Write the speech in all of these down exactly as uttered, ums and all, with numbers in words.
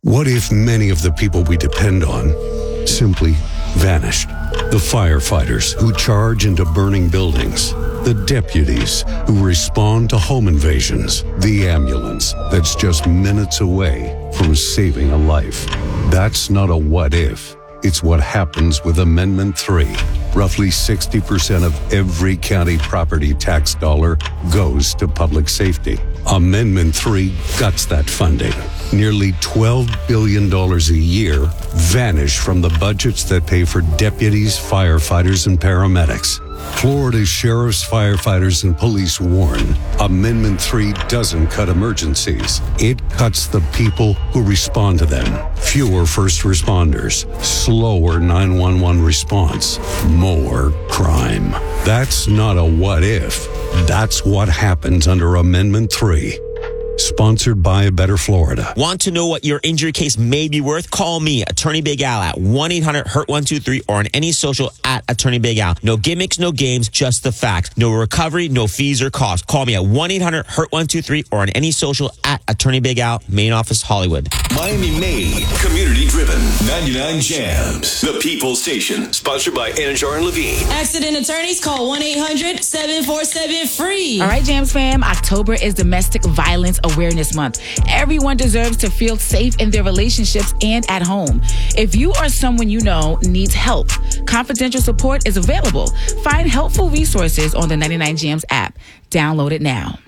What if many of the people we depend on simply vanished? The firefighters who charge into burning buildings, the deputies who respond to home invasions, the ambulance that's just minutes away from saving a life. That's not a what if. It's what happens with Amendment three. Roughly sixty percent of every county property tax dollar goes to public safety. Amendment three guts that funding. Nearly twelve billion dollars a year vanish from the budgets that pay for deputies, firefighters, and paramedics. Florida's sheriffs, firefighters, and police warn Amendment three doesn't cut emergencies. It cuts the people who respond to them. Fewer first responders, slower nine one one response, more crime. That's not a what if. That's what happens under Amendment three. Sponsored by A Better Florida. Want to know what your injury case may be worth? Call me, Attorney Big Al, at one eight hundred hurt one two three or on any social at Attorney Big Al. No gimmicks, no games, just the facts. No recovery, no fees or costs. Call me at one eight hundred hurt one two three or on any social at Attorney Big Al, main office, Hollywood. Miami Made, community driven, ninety-nine Jams, the People Station, sponsored by Anajar and Levine. Accident attorneys, call one eight hundred seven four seven free. All right, Jams fam, October is Domestic Violence Awareness Month. Everyone deserves to feel safe in their relationships and at home. If you or someone you know needs help, confidential support is available. Find helpful resources on the ninety-nine Jams app. Download it now.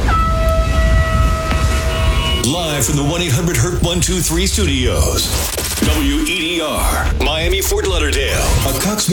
Live from the one eight hundred hurt one two three studios. W E D R, Miami, Fort Lauderdale. A Cox